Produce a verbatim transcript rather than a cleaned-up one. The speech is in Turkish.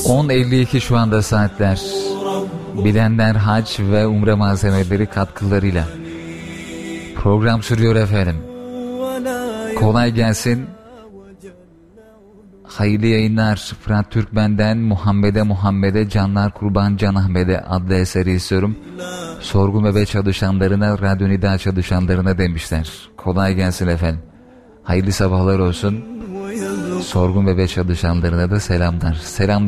on elli iki şu anda saatler. Bilenler Hac ve Umre malzemeleri katkılarıyla program sürüyor efendim. Kolay gelsin. Hayırlı yayınlar. Fırat Türkmen'den Muhammed'e Muhammed'e Canlar Kurban Can Ahmet'e adlı eseri istiyorum. Sorgun Bebe çalışanlarına, Radyo Nida çalışanlarına demişler. Kolay gelsin efendim. Hayırlı sabahlar olsun. Sorgun Bebe çalışanlarına da selamlar. Selam.